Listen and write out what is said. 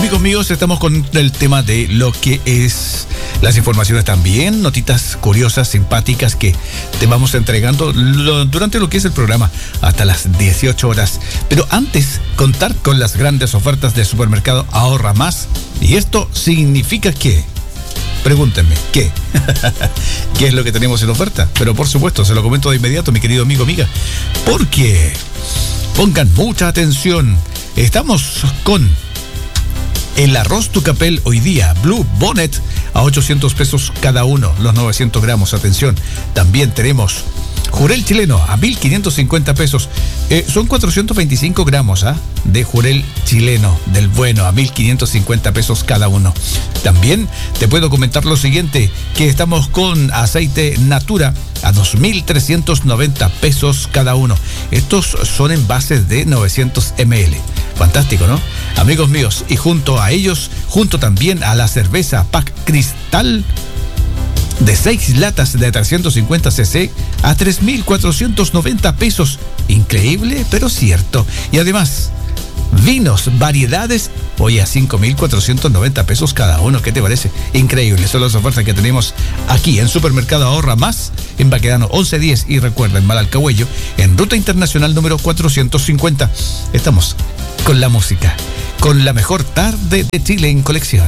Amigos míos, estamos con el tema de lo que es las informaciones también, notitas curiosas, simpáticas que te vamos entregando durante lo que es el programa hasta las 18 horas. Pero antes, contar con las grandes ofertas de Supermercado Ahorra Más. ¿Y esto significa qué? Pregúntenme, ¿qué? ¿Qué es lo que tenemos en oferta? Pero por supuesto, se lo comento de inmediato, mi querido amigo, amiga. Porque, pongan mucha atención, estamos con el arroz Tucapel hoy día, Blue Bonnet, a 800 pesos cada uno, los 900 gramos, atención. También tenemos jurel chileno a 1.550 pesos. Son 425 gramos de jurel chileno del bueno a 1.550 pesos cada uno. También te puedo comentar lo siguiente, que estamos con aceite Natura a 2.390 pesos cada uno. Estos son envases de 900 ml. Fantástico, ¿no? Amigos míos, y junto a ellos, junto también a la cerveza Pack Cristal de 6 latas de 350 cc a 3.490 pesos. Increíble, pero cierto. Y además, vinos, variedades, hoy a 5.490 pesos cada uno. ¿Qué te parece? Increíble. Son las ofertas que tenemos aquí en Supermercado Ahorra Más, en Baquedano 1110. Y recuerda, en Malalcahuello, en Ruta Internacional número 450. Estamos con la música, con la mejor tarde de Chile en colección.